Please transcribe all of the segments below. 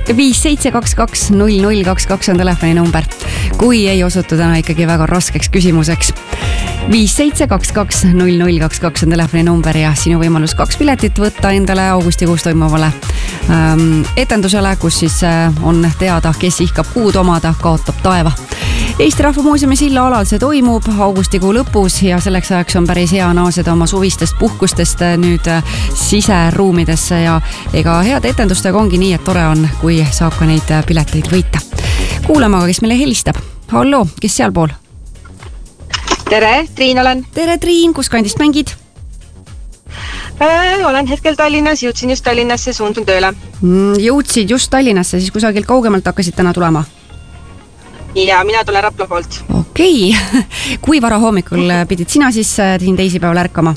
5722 on telefoni number, kui ei osutu täna ikkagi väga raskeks küsimuseks. 5722 on telefoni number ja sinu võimalus 2 piletit võtta endale augustikuus toimuvale etendusele, kus siis on teada, kes ihkab kuud omada, kaotab taeva. Eesti Rahva Muuseumi Silla alal see toimub augustikuu lõpus ja selleks ajaks on päris hea naaseda oma suvistest puhkustest nüüd siseruumidesse ja ega heade etendustega ongi nii, et tore on, kui saab ka neid pileteid võita. Kuulame aga, kes meile helistab. Hallo, kes sealpool? Tere, Triin olen. Tere, Triin, kus kandist mängid? Olen hetkel Tallinnas, jõudsin just Tallinnasse, suundun tööle. Jõudsid just Tallinnasse, siis kusagilt kaugemalt hakkasid täna tulema? Ja mina tulen Rapla poolt. Okei. Kui vara hommikul pidid sina siis siin teisipäeval ärkama?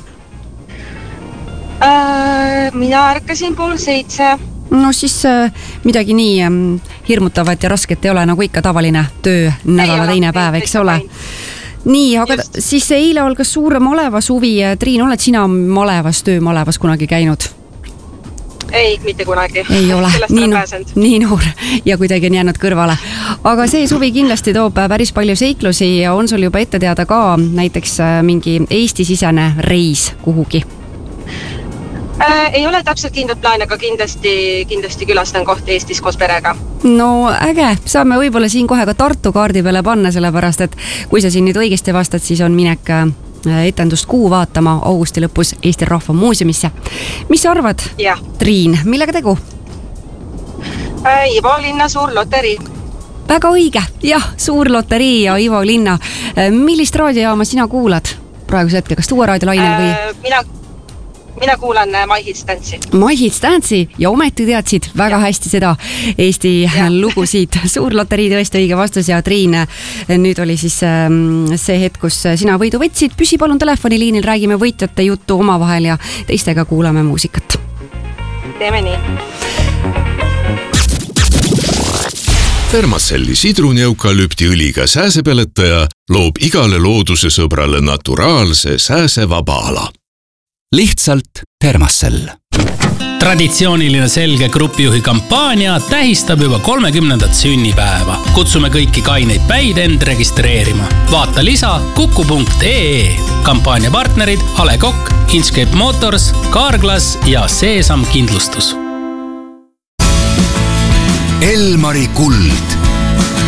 Mina ärkasin 6:30. No siis midagi nii hirmutavat ja rasket ei ole, nagu ikka tavaline töö nädala teine päev, eks ole? Nii, aga siis eile algas suur malevas huvi. Triin, oled sina töömalevas kunagi käinud? Ei, mitte kunagi. Ei ole, nii noor ja kuidagi on jäänud kõrvale. Aga see suvi kindlasti toob päris palju seiklusi ja on sul juba ette teada ka näiteks mingi Eesti-sisene reis kuhugi? Ei ole täpselt kindlat plaani, aga kindlasti külastan kohti Eestis koos perega. No äge, saame võib-olla siin kohe ka Tartu kaardi peale panna, sellepärast et kui sa siin nüüd õigesti vastad, siis on minek etendust Kuu vaatama augusti lõpus Eesti Rahva Muuseumisse. Mis sa arvad, Triin, millega tegu? Ivo Linna suur loterii. Väga õige, jah, suur loterii ja Ivo Linna. Millist raadiojaama sina kuulad praeguse hetke, kas Tuua raadiolainel või? Mina kuulan My Hits Dance'i. My Hits Dance'i ja ometi teadsid väga hästi seda Eesti lugusid. Suur loterii tõesti õige vastus ja Triin, nüüd oli siis see hetk, kus sina võidu võtsid. Püsi palun telefoniliinil, räägime võitjate juttu omavahel ja teistega kuulame muusikat. Teeme nii. Thermacelli sidruneukalüpti õliga sääsepeletaja loob igale looduse sõbrale naturaalse sääsevaba ala. Lihtsalt Thermacell. Traditsiooniline selge grupijuhi kampaania tähistab juba 30. sünnipäeva. Kutsume kõiki kaineid päid end registreerima. Vaata lisa kuku.ee. Kampaania partnerid A. Le Coq, Inchcape Motors, Carglass ja Seesam Kindlustus. Elmari kuld.